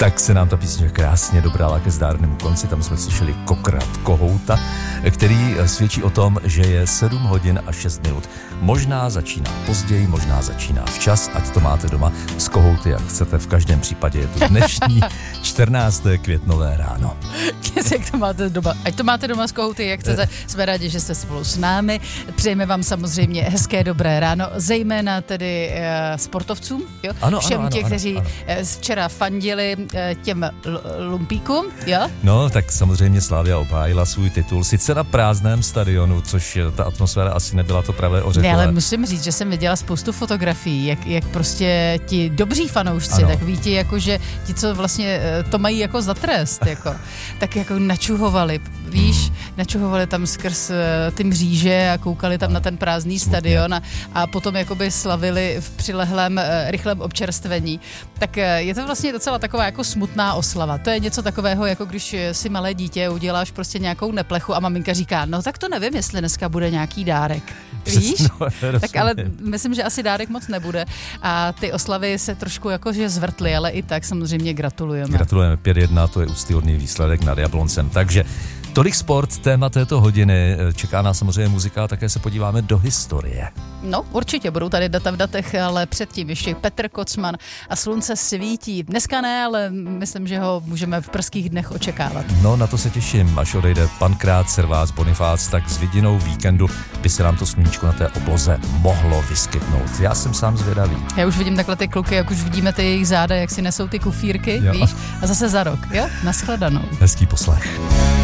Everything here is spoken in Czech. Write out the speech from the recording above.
Tak se nám ta písnička krásně dobrala ke zdárnému konci. Tam jsme slyšeli Kokrat Kohouta, který svědčí o tom, že je 7 hodin a 6 minut. Možná začíná později, možná začíná včas, ať to máte doma s kohouty, jak chcete. V každém případě je to dnešní 14. květnové ráno. Jak to máte doma, ať to máte doma s kohouty, jak chcete. Jsme rádi, že jste spolu s námi. Přejeme vám samozřejmě hezké dobré ráno, zejména tedy sportovcům, jo? Všem těch, kteří včera fandili těm lumpíkům, jo? No, tak samozřejmě Slavia obhájila svůj titul, sice na prázdném stadionu, což ta atmosféra asi nebyla to pravé ořechové. Ne, ale musím říct, že jsem viděla spoustu fotografií, jak prostě ti dobří fanoušci, tak ví ti, jako, že ti, co vlastně to mají jako za trest, jako, tak jako načuhovali, víš, načuhovali tam skrz ty mříže a koukali tam na ten prázdný stadion a potom jakoby slavili v přilehlém rychlém občerstvení. Tak je to vlastně docela taková jako smutná oslava. To je něco takového, jako když si malé dítě uděláš prostě nějakou neplechu a maminka říká, no tak to nevím, jestli dneska bude nějaký dárek. Víš? No, tak ale myslím, že asi dárek moc nebude a ty oslavy se trošku jakože zvrtly, ale i tak samozřejmě gratulujeme. Gratulujeme 5-1, to je úctyhodný výsledek nad Jabloncem. Takže tolik sport, téma této hodiny. Čeká nás samozřejmě muzika a také se podíváme do historie. No, určitě budou tady data v datech, ale předtím ještě Petr Kocman a Slunce svítí. Dneska ne, ale myslím, že ho můžeme v brzkých dnech očekávat. No, na to se těším, až odejde Pankrát, Servác, Bonifác, tak s vidinou víkendu by se nám to sluníčko na té obloze mohlo vyskytnout. Já jsem sám zvědavý. Já už vidím takhle ty kluky, jak už vidíme ty jejich záda, jak si nesou ty kufírky, víš? A zase za rok, jo? Nashledanou. Hezký poslech.